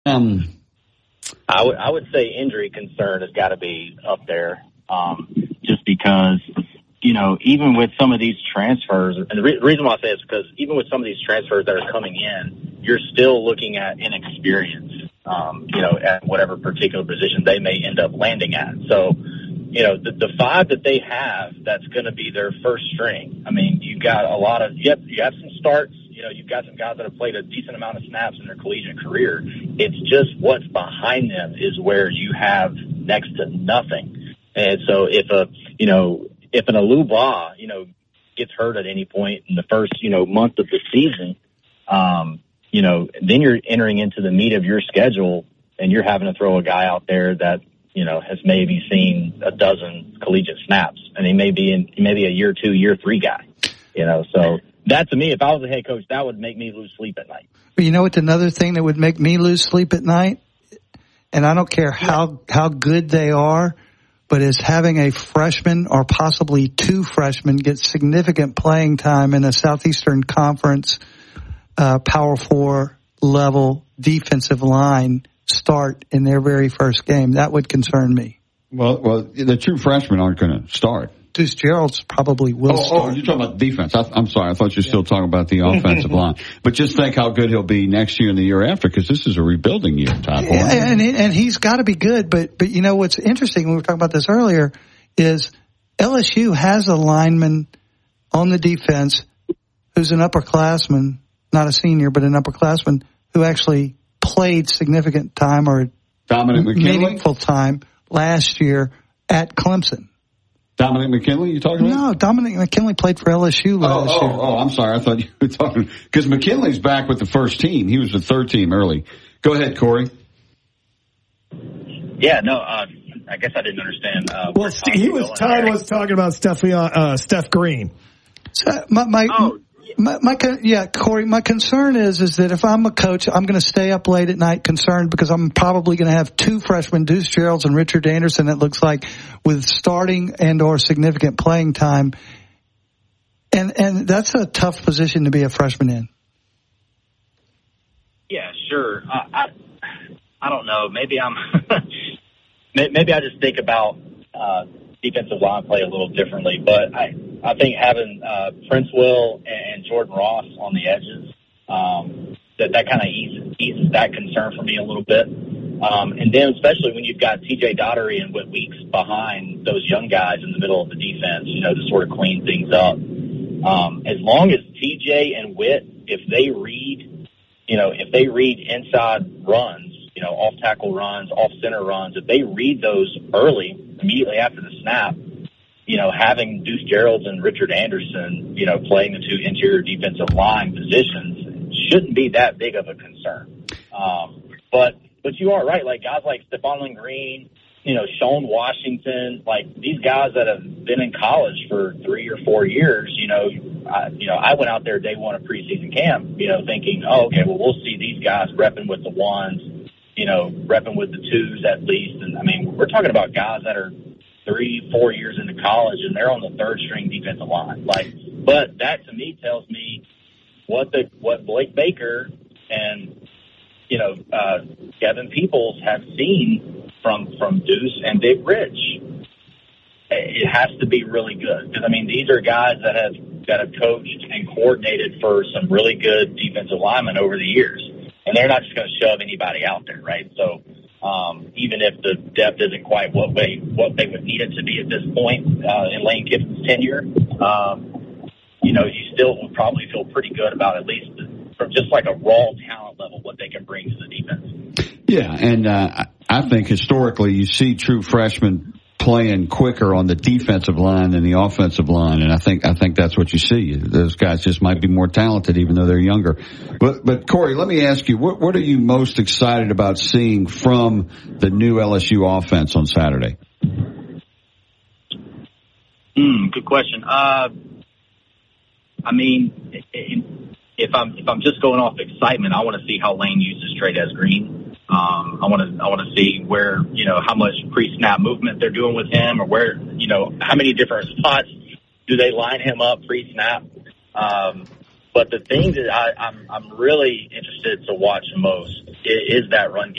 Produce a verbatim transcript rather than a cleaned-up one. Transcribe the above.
Um, I would I would say injury concern has got to be up there, um, just because, you know, even with some of these transfers, and the re- reason why I say it is because even with some of these transfers that are coming in, you're still looking at inexperience, um, you know, at whatever particular position they may end up landing at. So, you know, the, the five that they have, that's going to be their first string. I mean, you've got a lot of, yep, you have some starts. You know, you've got some guys that have played a decent amount of snaps in their collegiate career. It's just what's behind them is where you have next to nothing. And so if a, you know, if an Aluba, you know, gets hurt at any point in the first, you know, month of the season, um, you know, then you're entering into the meat of your schedule and you're having to throw a guy out there that, you know, has maybe seen a dozen collegiate snaps, and he may be in, he may be a year two, year three guy, you know, so. That, to me, if I was a head coach, that would make me lose sleep at night. But you know what? Another thing that would make me lose sleep at night, and I don't care how, how good they are, but is having a freshman or possibly two freshmen get significant playing time in a Southeastern Conference uh, Power Four level defensive line start in their very first game. That would concern me. Well, well, the true freshmen aren't going to start. Deuce Gerald's probably will oh, start. Oh, you're talking about defense. I, I'm sorry. I thought you were still talking about the offensive line. But just think how good he'll be next year and the year after, because this is a rebuilding year, Todd. Yeah, and, and he's got to be good. But, but you know what's interesting, we were talking about this earlier, is L S U has a lineman on the defense who's an upperclassman, not a senior, but an upperclassman, who actually played significant time or Dominic McKinley? meaningful time last year at Clemson. Dominic McKinley, you talking about? No, Dominic McKinley played for L S U last oh, oh, year. Oh, I'm sorry. I thought you were talking, because McKinley's back with the first team. He was the third team early. Go ahead, Corey. Yeah, no, uh, I guess I didn't understand. Uh, well, he was, Todd was talking about Steph, uh, Steph Green. So my, my, oh. My, my, yeah, Corey, my concern is, is that if I'm a coach, I'm going to stay up late at night concerned because I'm probably going to have two freshmen, Deuce Geralds and Richard Anderson, it looks like, with starting and or significant playing time. And, and that's a tough position to be a freshman in. Yeah, sure. Uh, I, I don't know. Maybe I'm, maybe I just think about, uh, defensive line play a little differently, but I, I think having uh, Prince Will and Jordan Ross on the edges, um, that, that kind of eases, eases that concern for me a little bit. Um, and then especially when you've got T J Daugherty and Whit Weeks behind those young guys in the middle of the defense, you know, to sort of clean things up. Um, as long as T J and Whit, if they read, you know, if they read inside runs, you know, off tackle runs, off center runs, if they read those early, immediately after the snap, you know, having Deuce Geralds and Richard Anderson, you know, playing the two interior defensive line positions shouldn't be that big of a concern. Um, but, but you are right. Like guys like Stephon Green, you know, Sean Washington, like these guys that have been in college for three or four years, you know, I, you know, I went out there day one of preseason camp, you know, thinking, oh, okay, well, we'll see these guys repping with the ones, you know, repping with the twos at least. And I mean, we're talking about guys that are three, four years into college and they're on the third string defensive line. Like, but that to me tells me what the, what Blake Baker and, you know, uh, Kevin Peoples have seen from, from Deuce and Big Rich. It has to be really good. Because I mean, these are guys that have, that have coached and coordinated for some really good defensive linemen over the years. And they're not just going to shove anybody out there, right? So um, even if the depth isn't quite what they what they would need it to be at this point uh, in Lane Kiffin's tenure, um, you know, you still would probably feel pretty good about at least from just like a raw talent level what they can bring to the defense. Yeah, and uh, I think historically you see true freshmen playing quicker on the defensive line than the offensive line, and I think I think that's what you see. Those guys just might be more talented, even though they're younger. But but Corey, let me ask you, what what are you most excited about seeing from the new L S U offense on Saturday? Mm, good question. Uh, I mean, if I'm if I'm just going off excitement, I want to see how Lane uses Trey'Dez Green. Um, I want to, I want to see where, you know, how much pre-snap movement they're doing with him, or where, you know, how many different spots do they line him up pre-snap. Um, but the thing that I, I'm, I'm really interested to watch most is, is that run game.